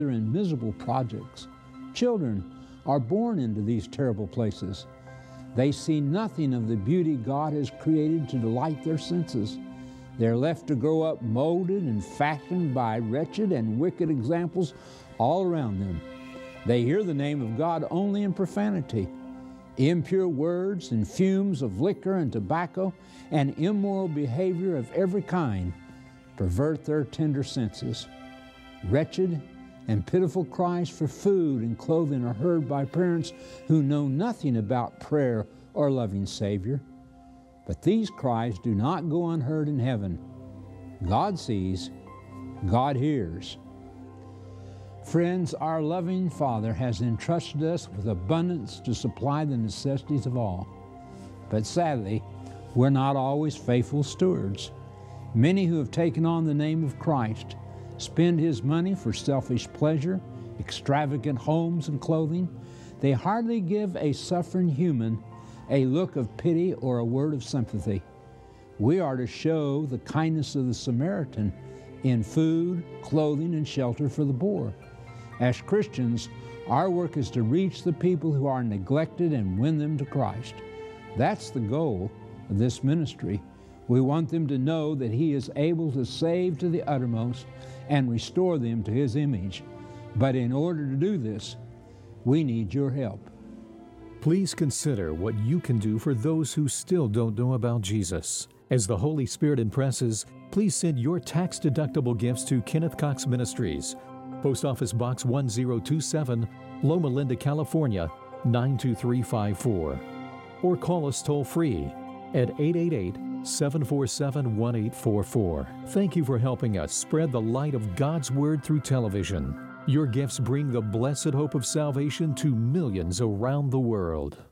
in miserable projects. Children are born into these terrible places. They see nothing of the beauty God has created to delight their senses. They're left to grow up molded and fashioned by wretched and wicked examples all around them. They hear the name of God only in profanity. Impure words and fumes of liquor and tobacco and immoral behavior of every kind pervert their tender senses. Wretched and pitiful cries for food and clothing are heard by parents who know nothing about prayer or loving Savior. But these cries do not go unheard in heaven. God sees, God hears. Friends, our loving Father has entrusted us with abundance to supply the necessities of all. But sadly, we're not always faithful stewards. Many who have taken on the name of Christ spend His money for selfish pleasure, extravagant homes and clothing. They hardly give a suffering human a look of pity or a word of sympathy. We are to show the kindness of the Samaritan in food, clothing, and shelter for the poor. As Christians, our work is to reach the people who are neglected and win them to Christ. That's the goal of this ministry. We want them to know that He is able to save to the uttermost and restore them to His image. But in order to do this, we need your help. Please consider what you can do for those who still don't know about Jesus. As the Holy Spirit impresses, please send your tax-deductible gifts to Kenneth Cox Ministries, Post Office Box 1027, Loma Linda, California, 92354. Or call us toll-free at 888-747-1844. Thank you for helping us spread the light of God's Word through television. Your gifts bring the blessed hope of salvation to millions around the world.